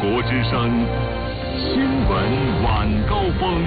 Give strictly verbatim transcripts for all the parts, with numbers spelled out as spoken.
国之声新闻晚高峰。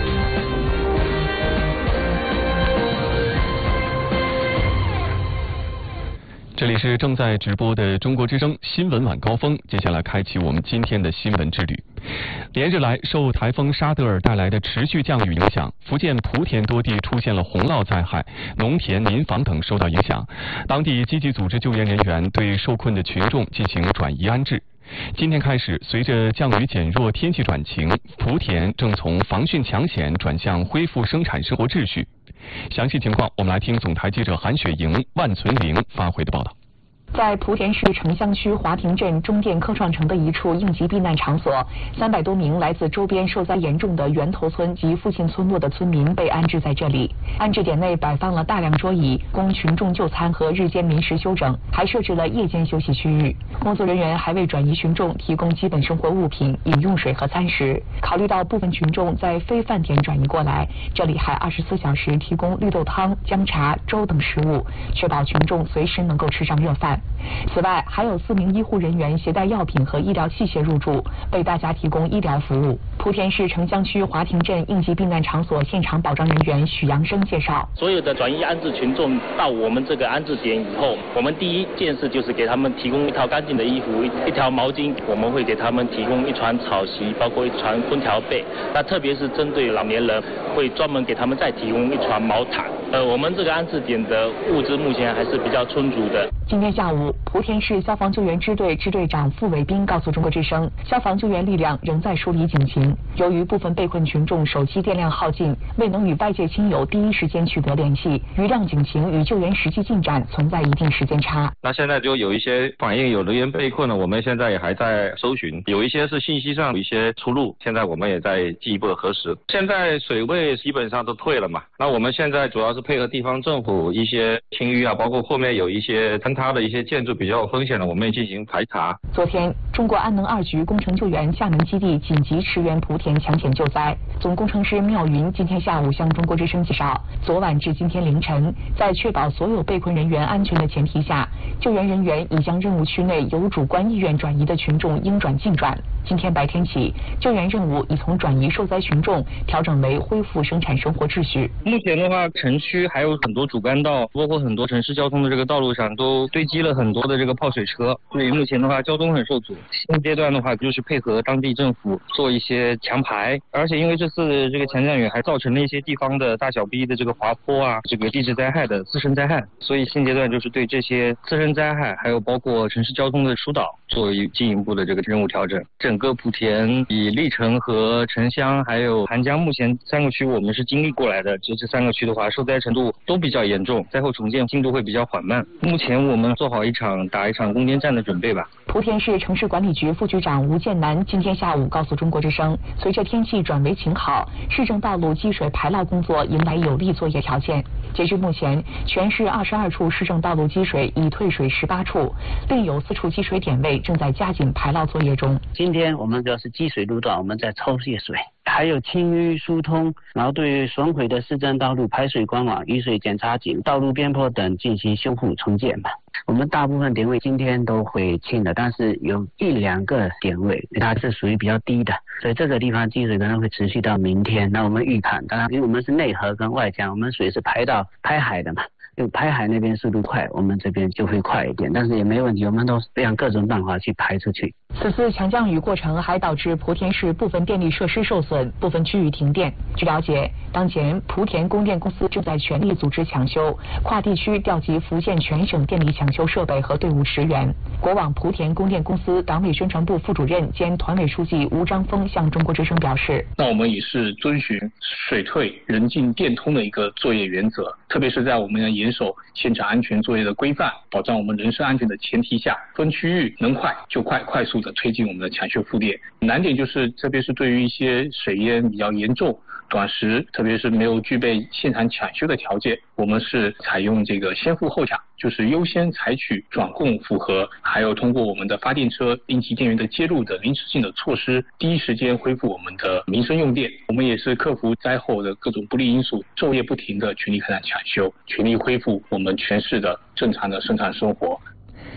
这里是正在直播的中国之声新闻晚高峰，接下来开启我们今天的新闻之旅。连日来，受台风沙德尔带来的持续降雨影响，福建莆田多地出现了洪涝灾害，农田、民房等受到影响。当地积极组织救援人员对受困的群众进行转移安置。今天开始，随着降雨减弱、天气转晴，莆田正从防汛抢险转向恢复生产生活秩序。详细情况，我们来听总台记者韩雪莹、万存玲发回的报道。 在莆田市城乡区华坪镇中电科创城的一处应急避难场所，三百多名来自周边受灾严重的源头村及附近村落的村民被安置在这里。安置点内摆放了大量桌椅，供群众就餐和日间临时休整，还设置了夜间休息区域。工作人员还为转移群众提供基本生活物品、饮用水和餐食。考虑到部分群众在非饭点转移过来，这里还二十四小时提供绿豆汤、姜茶、粥等食物，确保群众随时能够吃上热饭。此外，还有四名医护人员携带药品和医疗器械入住，为大家提供医疗服务。莆田市城乡区华坪镇应急避难场所现场保障人员许阳生介绍， 所有的转移安置群众到我们这个安置点以后，我们第一件事就是给他们提供一套干净的衣服、一条毛巾，我们会给他们提供一床草席，包括一床空调被。那特别是针对老年人，会专门给他们再提供一床毛毯。呃，我们这个安置点的物资目前还是比较充足的。 今天下午，莆田市消防救援支队支队长傅伟斌告诉中国之声，消防救援力量仍在梳理警情。由于部分被困群众手机电量耗尽，未能与外界亲友第一时间取得联系，余量警情与救援实际进展存在一定时间差。 那现在就有一些反映有人员被困了，我们现在也还在搜寻，有一些是信息上有一些出入，现在我们也在进一步的核实。现在水位基本上都退了嘛，那我们现在主要是配合地方政府一些清淤啊，包括后面有一些坍塌的一些建筑比较有风险的，我们也进行排查。 昨天，中国安能二局工程救援厦门基地紧急驰援莆田抢险救灾。总工程师缪云今天下午向中国之声介绍，昨晚至今天凌晨，在确保所有被困人员安全的前提下，救援人员已将任务区内有主观意愿转移的群众应转尽转。今天白天起，救援任务已从转移受灾群众调整为恢复生产生活秩序。 目前的话，城区还有很多主干道，包括很多城市交通的这个道路上都堆积了很多的这个泡水车，所以目前的话交通很受阻。现阶段的话就是配合当地政府做一些强排，而且因为这次这个强降雨还造成了一些地方的大小逼的这个滑坡啊，这个地质灾害的自身灾害，所以现阶段就是对这些自身灾害还有包括城市交通的疏导做进一步的这个任务调整。整个莆田以历城和城乡还有韩江目前三个区我们是经历过来的，这这三个区的话受灾程度都比较严重，灾后重建进度会比较缓慢。目前我们做好一场打一场攻坚战的准备吧。 莆田市城市管理局副局长吴建南今天下午告诉中国之声，随着天气转为晴好，市政道路积水排涝工作迎来有利作业条件。截至目前，全市二十二处市政道路积水已退水十八处，另有四处积水点位正在加紧排涝作业中。 今天我们主要是积水路段，我们在抽泄水，还有清淤疏通，然后对于损毁的市政道路排水管网、雨水检查井、道路边坡等进行修复重建吧。我们大部分点位今天都会清的，但是有一两个点位它是属于比较低的，所以这个地方积水可能会持续到明天。那我们预判，当然因为我们是内河跟外江，我们水是排到排海的嘛，就排海那边速度快，我们这边就会快一点，但是也没问题，我们都用各种办法去排出去。 此次强降雨过程还导致莆田市部分电力设施受损，部分区域停电。据了解，当前莆田供电公司正在全力组织抢修，跨地区调集福建全省电力抢修设备和队伍驰援。国网莆田供电公司党委宣传部副主任兼团委书记吴章峰向中国之声表示， 那我们也是遵循水退人进电通的一个作业原则，特别是在我们要严守现场安全作业的规范，保障我们人身安全的前提下，分区域能快就快，快速的推进我们的抢修复电。难点就是，特别是对于一些水淹比较严重、短时，特别是没有具备现场抢修的条件，我们是采用这个先付后抢，就是优先采取转供符合，还有通过我们的发电车、应急电源的接入的临时性的措施，第一时间恢复我们的民生用电。我们也是克服灾后的各种不利因素，昼夜不停的全力开展抢修，全力恢复我们全市的正常的生产生活。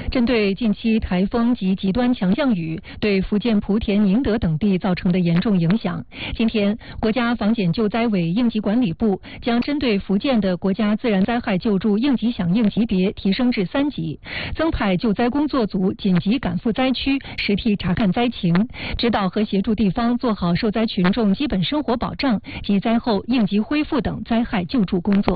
针对近期台风及极端强降雨对福建莆田、宁德等地造成的严重影响，今天国家防检救灾委应急管理部将针对福建的国家自然灾害救助应急响应级别提升至三级，增派救灾工作组紧急赶赴灾区，实地查看灾情，指导和协助地方做好受灾群众基本生活保障及灾后应急恢复等灾害救助工作。